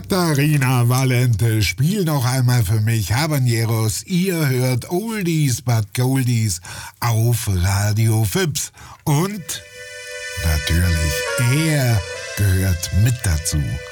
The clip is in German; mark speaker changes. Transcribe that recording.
Speaker 1: Katharina Valente, spiel noch einmal für mich Habaneros. Ihr hört Oldies but Goldies auf Radio Fips. Und natürlich, er gehört mit dazu.